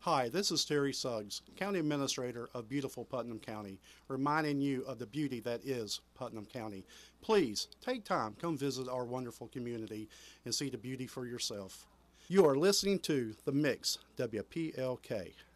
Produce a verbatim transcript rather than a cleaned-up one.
Hi, this is Terry Suggs, County Administrator of beautiful Putnam County, reminding you of the beauty that is Putnam County. Please take time, come visit our wonderful community and see the beauty for yourself. You are listening to The Mix, W P L K.